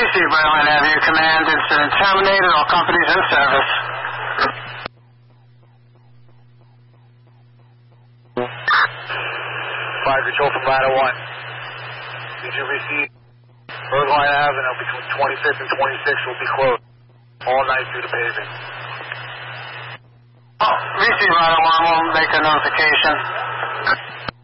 Receive Berlin Avenue Command. Incident terminated. All companies in service. Fire control from Ladder 1. Did you receive Bergline Avenue between 25th and 26th will be closed all night due to paving? Oh, receive Ladder 1 will make a notification.